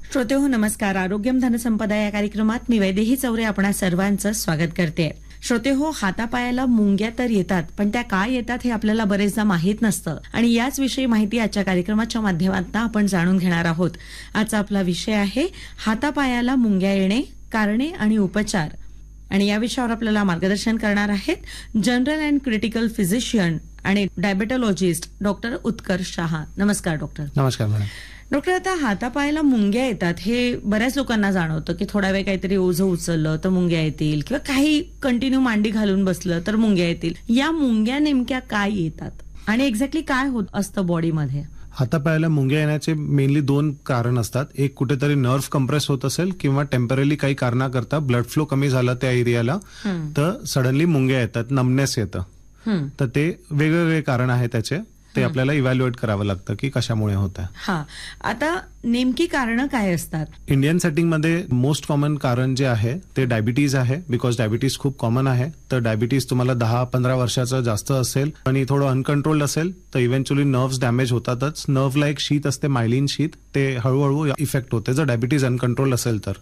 श्रोते हो नमस्कार. आरोग्यम धनसंपदा या कार्यक्रमात मी वैदेही चौरे आपणा सर्वांचं स्वागत करते. श्रोते हो, हातापायाला मुंग्या तर येतात, पण त्या काय येतात हे आपल्याला बरेचदा माहीत नसतं आणि याच विषयी माहिती आजच्या कार्यक्रमाच्या माध्यमातून आपण जाणून घेणार आहोत. आजचा आपला विषय आहे हातापायाला मुंग्या येणे, कारणे आणि उपचार. आणि या विषयावर आपल्याला मार्गदर्शन करणार आहेत जनरल अँड क्रिटिकल फिजिशियन आणि डायबेटॉलॉजिस्ट डॉक्टर उत्कर्ष शहा. नमस्कार डॉक्टर. नमस्कार मॅडम. डॉक्टर, आता हातापायाला मुंग्या येतात हे बऱ्याच लोकांना जाणवतं की थोडा वेळ काहीतरी ओझं उचललं तर मुंग्या येतील किंवा काही कंटिन्यू मांडी घालून बसलं तर मुंग्या येतील. या मुंग्या नेमक्या काय येतात आणि एक्झॅक्टली काय होत असतं बॉडीमध्ये? हातापायाला मुंग्या येण्याचे मेनली दोन कारण असतात. एक, कुठेतरी नर्व्ह कंप्रेस होत असेल किंवा टेम्पररी काही कारणाकरता ब्लड फ्लो कमी झाला त्या एरियाला तर सडनली मुंग्या येतात, नमनेस येतं. तर ते वेगवेगळे कारण आहे त्याचे. ते आपल्याला इव्हॅल्युएट करावं लागतं की कशामुळे होतं. हा, आता नेमकी कारणं काय असतात? इंडियन सेटिंगमध्ये मोस्ट कॉमन कारण जे आहे ते डायबिटीज आहे. बिकॉज डायबिटीज खूप कॉमन आहे. तर डायबिटीज तुम्हाला 10-15 वर्षाचं जास्त असेल आणि थोडं अनकंट्रोल्ड असेल तर इव्हेंच्युअली नर्व्स डॅमेज होतातच. नर्व्हला एक शीत असते, मायलिन शीत, ते हळूहळू इफेक्ट होते जर डायबिटीज अनकंट्रोल्ड असेल तर.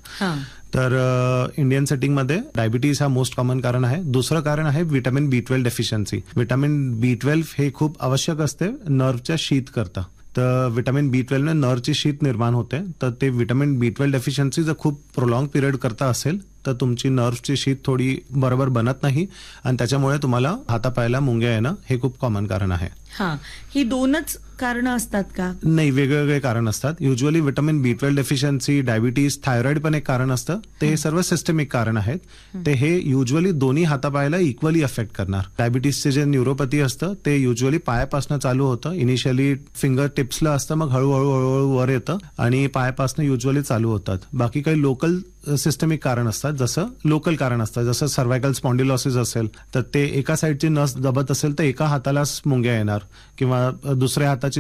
इंडियन सेटिंगमध्ये डायबिटीज हा मोस्ट कॉमन कारण आहे. दुसरं कारण आहे vitamin B12 deficiency. Vitamin B12 हे खूप आवश्यक असते नर्व्हच्या शीत करता. तर व्हिटॅमिन B12 ने नर्व्हची शीत निर्माण होते. तर ते व्हिटॅमिन B12 डेफिशियन्सी जर खूप प्रोलॉंग पिरियड करता असेल तर तुमची नर्व्हची शीत थोडी बरोबर बनत नाही आणि त्याच्यामुळे तुम्हाला हातापायाला मुंग्या येणं हे खूप कॉमन कारण आहे. हा, ही दोनच कारण असतात का? नाही, वेगवेगळे कारण असतात. Usually vitamin B12 deficiency, diabetes, thyroid पण एक कारण असतं. ते सर्व सिस्टमिक कारण आहेत. ते हे युजली दोन्ही हातापायाला इक्वली अफेक्ट करणार. डायबिटीजचे जे न्यूरोपॅथी असतं ते युजली पायापासून चालू होतं. इनिशियली फिंगर टिप्सला असतं, मग हळूहळू वर येतं आणि पायापासून युजली चालू होतात. बाकी काही लोकल सिस्टमिक कारण असतात, जसं सर्वायकल स्पॉन्डिलोसिस असेल तर ते एका साईडची नस दबत असेल तर एका हातालाच मुंग्या येणार किंवा दुसऱ्या हाताची